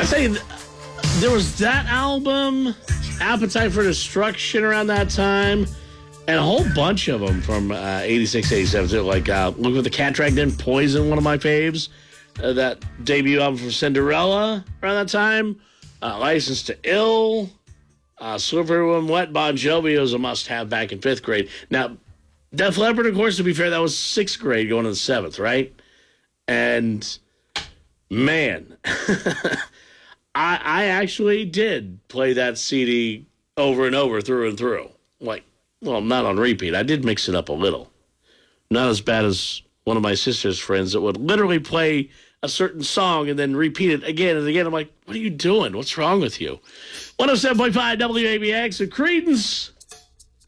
say there was that album, Appetite for Destruction around that time, and a whole bunch of them from 86, 87 too. Like Look What the Cat Dragged In, Poison, one of my faves. That debut album from Cinderella around that time. License to Ill. Slippery When Wet, Bon Jovi was a must-have back in 5th grade. Now, Def Leppard, of course, to be fair, that was 6th grade going to the 7th, right? And, man, I actually did play that CD over and over, through and through. Like, well, not on repeat. I did mix it up a little. Not as bad as one of my sister's friends that would literally play a certain song and then repeat it again and again. I'm like, what are you doing? What's wrong with you? 107.5 WABX and Creedence.